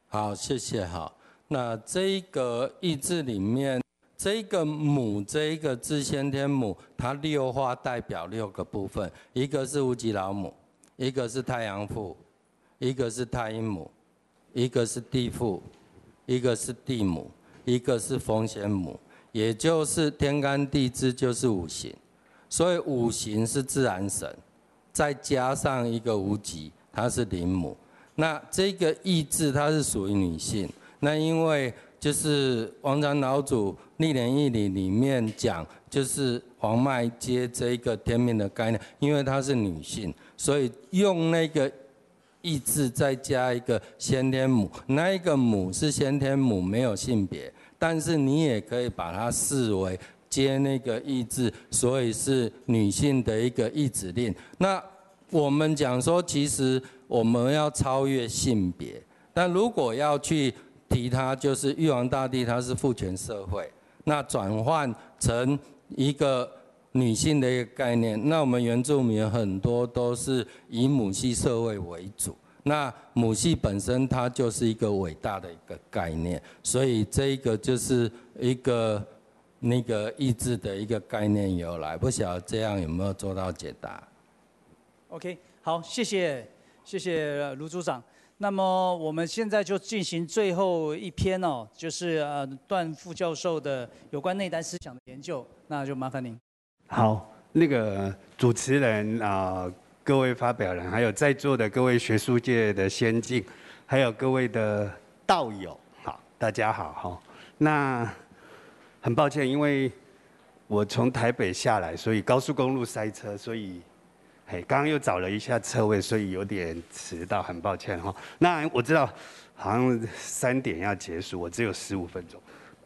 好，谢谢。好，那这一个意志里面，这一个母，这一个字先天母，它六画代表6个部分，一个是无极老母，一个是太阳父，一个是太阴母，一个是地父，一个是地母，一个是风仙母，也就是天干地支就是五行，所以五行是自然神，再加上一个无极，它是灵母。那这个意志它是属于女性，那因为就是王禅老祖历年义理里面讲，就是黄脉接这个天命的概念，因为它是女性，所以用那个意志再加一个先天母，那一个母是先天母，没有性别，但是你也可以把它视为接那个意志，所以是女性的一个意志令。那我们讲说，其实我们要超越性别，但如果要去提它，就是玉皇大帝他是父权社会，那转换成一个女性的一个概念，那我们原住民很多都是以母系社会为主，那母系本身它就是一个伟大的一个概念，所以这一个就是一个那个意志的一个概念由来，不晓得这样有没有做到解答？ OK， 好，谢谢卢组长。那么我们现在就进行最后一篇哦，就是段副教授的有关内丹思想的研究，那就麻烦您。 好，那个主持人各位发表人，还有在座的各位学术界的先进，还有各位的道友，好，大家好哈。那很抱歉，因为我从台北下来，所以高速公路塞车，所以刚刚又找了一下车位，所以有点迟到，很抱歉哈。那我知道好像3点要结束，我只有15分钟。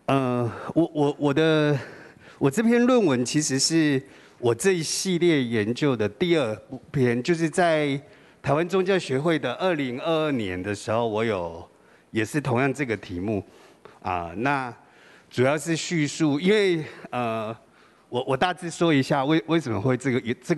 我这篇论文其实是我这一系列研究的第2篇，就是在台湾宗教学会的2022年的时候，我也是同样这个题目那主要是叙述，因为我大致说一下为什么会这个